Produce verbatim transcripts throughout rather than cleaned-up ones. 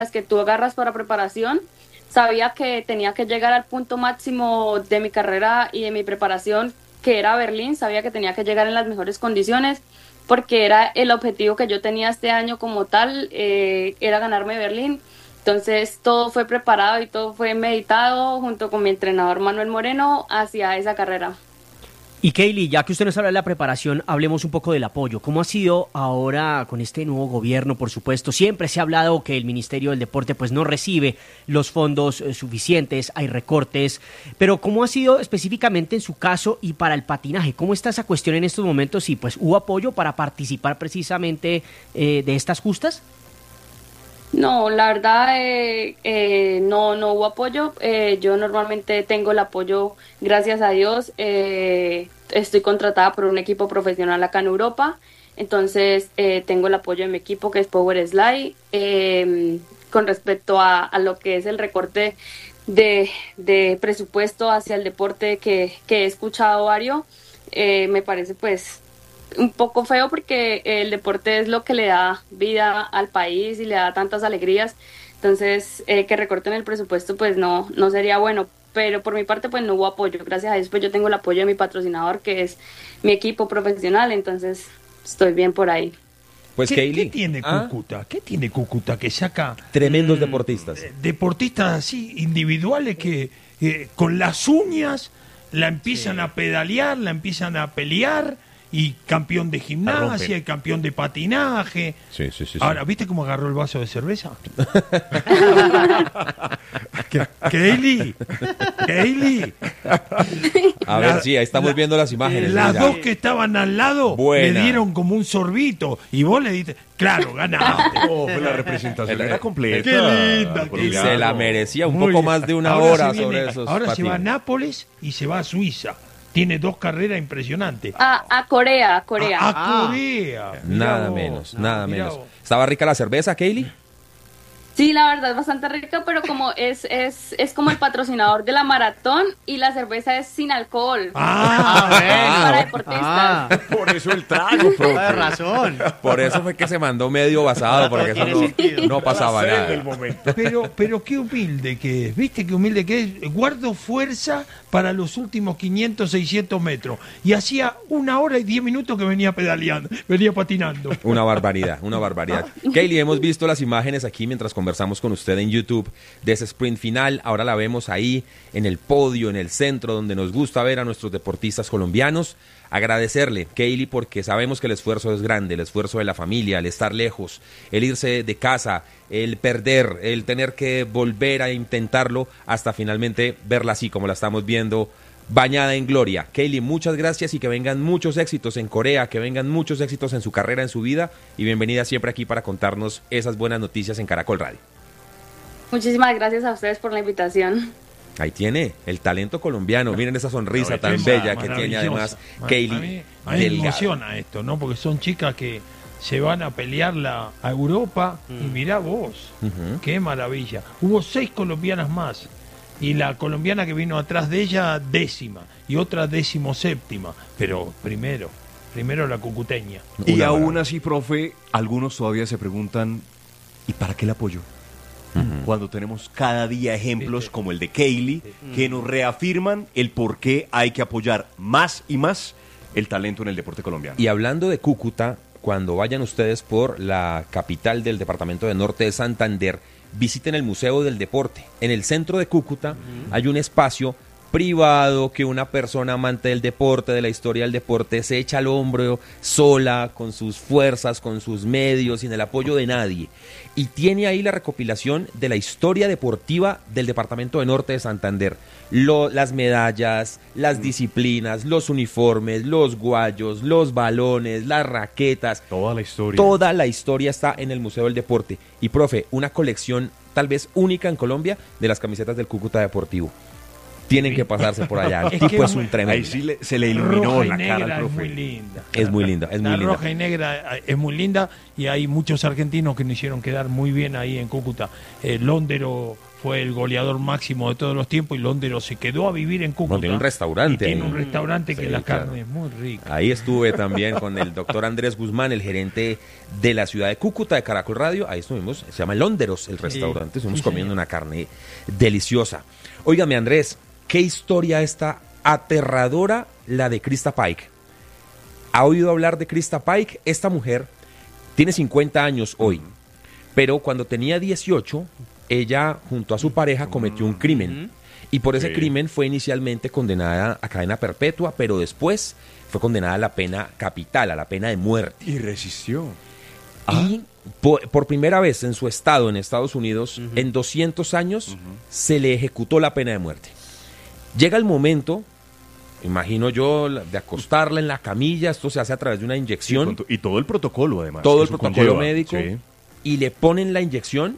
que tú agarras para preparación, sabía que tenía que llegar al punto máximo de mi carrera y de mi preparación, que era Berlín. Sabía que tenía que llegar en las mejores condiciones, porque era el objetivo que yo tenía este año como tal, eh, era ganarme Berlín. Entonces todo fue preparado y todo fue meditado junto con mi entrenador Manuel Moreno hacia esa carrera. Y Keily, ya que usted nos habla de la preparación, hablemos un poco del apoyo. ¿Cómo ha sido ahora con este nuevo gobierno? Por supuesto, siempre se ha hablado que el Ministerio del Deporte pues no recibe los fondos eh, suficientes, hay recortes, pero ¿cómo ha sido específicamente en su caso y para el patinaje? ¿Cómo está esa cuestión en estos momentos? ¿Y pues hubo apoyo para participar precisamente eh, de estas justas? No, la verdad eh, eh, no, no hubo apoyo. Eh, yo normalmente tengo el apoyo, gracias a Dios. Eh, estoy contratada por un equipo profesional acá en Europa, entonces eh, tengo el apoyo de mi equipo, que es Power Slide. Eh, con respecto a, a lo que es el recorte de, de presupuesto hacia el deporte que, que he escuchado varios, eh, me parece pues un poco feo, porque el deporte es lo que le da vida al país y le da tantas alegrías. Entonces eh, que recorten el presupuesto pues no, no sería bueno, pero por mi parte pues no hubo apoyo. Gracias a Dios pues yo tengo el apoyo de mi patrocinador, que es mi equipo profesional, entonces estoy bien por ahí. Pues ¿Qué, Keily, ¿qué tiene ¿ah? Cúcuta? ¿Qué tiene Cúcuta que saca Tremendos deportistas. eh, deportistas así individuales que eh, con las uñas la empiezan a pedalear, la empiezan a pelear? Y campeón de gimnasia, y campeón de patinaje. Sí, sí, sí, sí. Ahora, ¿viste cómo agarró el vaso de cerveza? Keily, Keily. A ver, sí, ahí estamos la, viendo las imágenes. Las mira. dos que estaban al lado Buena. le dieron como un sorbito y vos le diste, claro, ganaste. Oh, pues la representación El- era completa. Qué linda, qué Y linda. se la merecía un Muy poco bien. más de una Ahora hora se viene- sobre esos Ahora se va a patines. Nápoles y se va a Suiza. Tiene dos carreras impresionantes. A, a Corea, a Corea. A, a Ah. Corea. Mirá Nada vos. menos, nada Mirá menos. vos. ¿Estaba rica la cerveza, Keily? Sí, la verdad es bastante rica, pero como es, es, es como el patrocinador de la maratón y la cerveza es sin alcohol. Ah, Es para deportistas. Ah, Por eso el trago, profe. de razón. Por eso fue que se mandó medio basado, porque eso no, no pasaba La sed nada. del momento. Pero, pero qué humilde que es, ¿viste qué humilde que es? Guardo fuerza para los últimos quinientos, seiscientos metros. Y hacía una hora y diez minutos que venía pedaleando, venía patinando. Una barbaridad, una barbaridad. Keily, hemos visto las imágenes aquí mientras conversamos con usted en YouTube de ese sprint final. Ahora la vemos ahí en el podio, en el centro, donde nos gusta ver a nuestros deportistas colombianos. Agradecerle, Keily, porque sabemos que el esfuerzo es grande, el esfuerzo de la familia, el estar lejos, el irse de casa, el perder, el tener que volver a intentarlo hasta finalmente verla así como la estamos viendo, bañada en gloria. Keily, muchas gracias y que vengan muchos éxitos en Corea, que vengan muchos éxitos en su carrera, en su vida, y bienvenida siempre aquí para contarnos esas buenas noticias en Caracol Radio. Muchísimas gracias a ustedes por la invitación. Ahí tiene el talento colombiano. Miren esa sonrisa tan Esa bella que tiene maravillosa. además A- Keily A mí, a mí me Delgado. emociona esto, ¿no? Porque son chicas que se van a pelear la, a Europa y mirá vos, Ujú. qué maravilla. Hubo seis colombianas más y la colombiana que vino atrás de ella décima y otra décimo séptima, pero primero, primero la cucuteña. Y Una aún maravilla. así, profe, algunos todavía se preguntan, ¿y para qué el apoyo? Cuando tenemos cada día ejemplos como el de Keily, que nos reafirman el por qué hay que apoyar más y más el talento en el deporte colombiano. Y hablando de Cúcuta, cuando vayan ustedes por la capital del departamento de Norte de Santander, visiten el Museo del Deporte. En el centro de Cúcuta hay un espacio privado que una persona amante del deporte, de la historia del deporte, se echa al hombro sola, con sus fuerzas, con sus medios, sin el apoyo de nadie. Y tiene ahí la recopilación de la historia deportiva del departamento de Norte de Santander. Lo- las medallas, las disciplinas, los uniformes, los guayos, los balones, las raquetas. Toda la historia. Toda la historia está en el Museo del Deporte. Y, profe, una colección tal vez única en Colombia de las camisetas del Cúcuta Deportivo. Tienen que pasarse por allá. El Es tipo que es muy- un tremendo. Ahí sí le- se le iluminó Roja y la cara negra al es muy profe. linda. Es muy linda, es muy La linda. roja y negra es muy linda y hay muchos argentinos que nos hicieron quedar muy bien ahí en Cúcuta. Eh, Londero fue el goleador máximo de todos los tiempos y Londero se quedó a vivir en Cúcuta. Bueno, tiene un restaurante y tiene ahí. un restaurante que Sí, la claro. carne es muy rica. Ahí estuve también con el doctor Andrés Guzmán, el gerente de la ciudad de Cúcuta, de Caracol Radio. Ahí estuvimos, se llama Londeros el restaurante. Estuvimos Sí, comiendo señor. una carne deliciosa. Óigame, Andrés, ¿qué historia esta aterradora la de Krista Pike? ¿Ha oído hablar de Krista Pike? Esta mujer tiene cincuenta años hoy, pero cuando tenía dieciocho, ella junto a su pareja cometió un crimen. Y por ese Sí. crimen fue inicialmente condenada a cadena perpetua, pero después fue condenada a la pena capital, a la pena de muerte. Y resistió. Y por, por primera vez en su estado, en Estados Unidos, en doscientos años, se le ejecutó la pena de muerte. Llega el momento, imagino yo, la- de acostarla en la camilla. Esto se hace a través de una Sí, inyección, con to- y todo el protocolo, además. todo que el eso protocolo conlleva. médico, Sí. y le ponen la inyección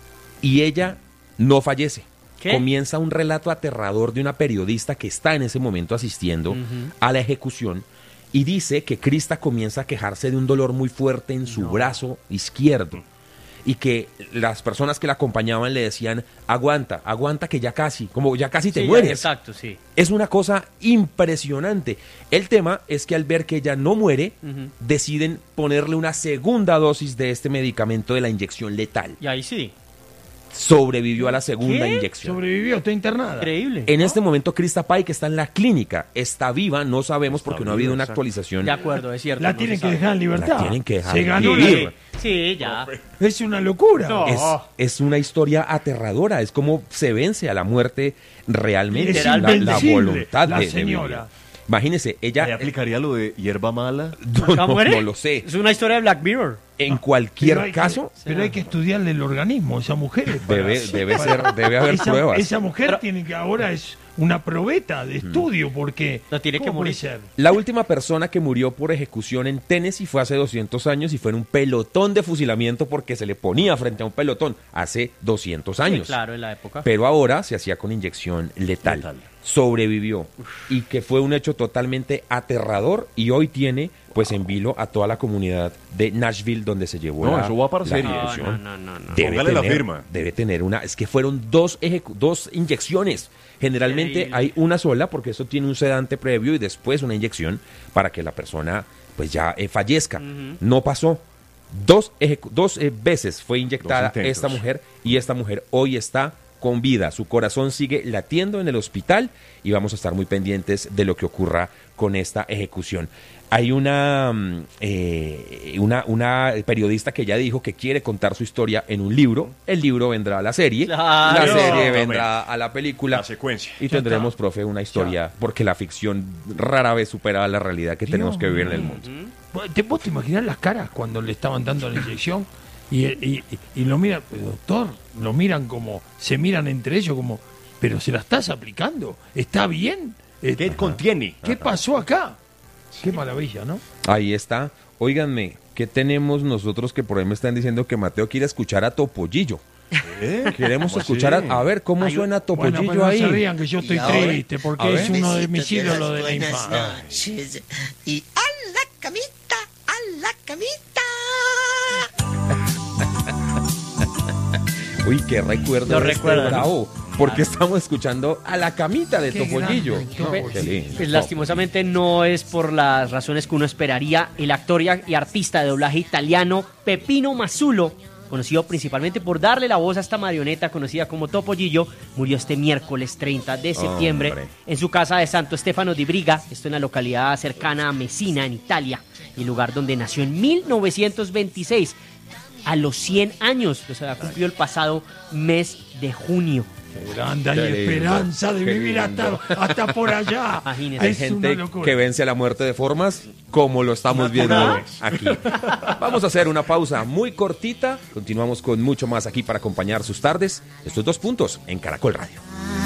y ella no fallece. ¿Qué? Comienza un relato aterrador de una periodista que está en ese momento asistiendo a la ejecución y dice que Krista comienza a quejarse de un dolor muy fuerte en su brazo izquierdo y que las personas que la acompañaban le decían, aguanta, aguanta que ya casi, como ya casi te Sí, mueres. Exacto, sí. Es una cosa impresionante. El tema es que al ver que ella no muere, Ujú. deciden ponerle una segunda dosis de este medicamento de la inyección letal. Y ahí sí. Sobrevivió a la segunda ¿Qué? inyección. Sobrevivió, está internada. Increíble. En este momento Krista Pike está en la clínica, está viva, no sabemos porque no ha habido viva, una exacto. actualización. De acuerdo, es cierto. La no tienen se que sabe. dejar en libertad. La tienen que dejar Se ganó vivir. la- Sí, ya. Es una locura. No. Es, es una historia aterradora, es como se vence a la muerte realmente, Es la, la invencible, voluntad la de, de señora. vivir. Imagínese, ella... ¿Ahí aplicaría lo de hierba mala? no, ¿Ya no, muere? no lo sé. Es una historia de Black Mirror. En cualquier Pero hay que- caso, pero hay que estudiarle el organismo a esa mujer. para- debe, debe, ser, debe haber esa, pruebas. esa mujer Pero- tiene que ahora es una probeta de estudio porque No tiene que ¿cómo puede morir. ser? La última persona que murió por ejecución en Tennessee fue hace doscientos años y fue en un pelotón de fusilamiento porque se le ponía frente a un pelotón hace doscientos años. Sí, claro, en la época. Pero ahora se hacía con inyección letal. Letal. Sobrevivió y que fue un hecho totalmente aterrador y hoy tiene pues en vilo a toda la comunidad de Nashville donde se llevó No, la, eso va para la serie. ejecución. No, no, no, no. Debe Póngale la tener- firma. Debe tener una, es que fueron dos, ejecu- dos inyecciones. Generalmente Increíble. hay una sola porque eso tiene un sedante previo y después una inyección para que la persona pues ya eh, fallezca. No pasó. Dos, ejecu- dos eh, veces fue inyectada intentos. esta mujer y esta mujer hoy está con vida. Su corazón sigue latiendo en el hospital y vamos a estar muy pendientes de lo que ocurra con esta ejecución. Hay una, mm, eh, una, una periodista que ya dijo que quiere contar su historia en un libro. El libro vendrá a la serie, Claro. la serie Exactamente. vendrá a la película. La secuencia. Y tendremos, profe, una historia, porque la ficción rara vez supera la realidad que Dios tenemos que vivir en el mío. mundo. ¿Vos ¿Te vos te imaginas las caras cuando le estaban dando la inyección? Y, y, y- y lo miran, "Pero, doctor, lo miran como, se miran entre ellos como, pero se la estás aplicando, ¿está bien? Eh, ¿Qué contiene? ¿Qué pasó acá? Qué maravilla, ¿no? Ahí está. Óiganme, ¿qué tenemos nosotros que por ahí me están diciendo que Mateo quiere escuchar a Topollillo? ¿Eh? Queremos ¿Cómo escuchar a, así? a ver cómo Hay un- suena Topollillo Bueno, pero no ahí. se rían que yo estoy Y ahora, triste a porque ver. es uno de mis Besitos ídolos de la buenas infancia. noches. Y a la camita, a la camita. Uy, qué recuerdo. Lo de este recuerdan, ¿no? bravo, porque estamos escuchando a la camita de Qué Topollillo. grande, No, Topollillo. qué lindo. Pues lastimosamente no es por las razones que uno esperaría. El actor y y artista de doblaje italiano Peppino Mazzulo, conocido principalmente por darle la voz a esta marioneta conocida como Topollillo, murió este miércoles treinta de septiembre Hombre. en su casa de Santo Stefano di Briga, esto en la localidad cercana a Messina, en Italia, el lugar donde nació en mil novecientos veintiséis, a los cien años, pues había cumplido el pasado mes de junio. Qué grande, hay Qué lindo, esperanza de qué vivir hasta, lindo. hasta por allá. Imagínese. Hay Es una gente locura. que vence a la muerte de formas como lo estamos viendo aquí. Vamos a hacer una pausa muy cortita. Continuamos con mucho más aquí para acompañar sus tardes. Estos dos puntos en Caracol Radio.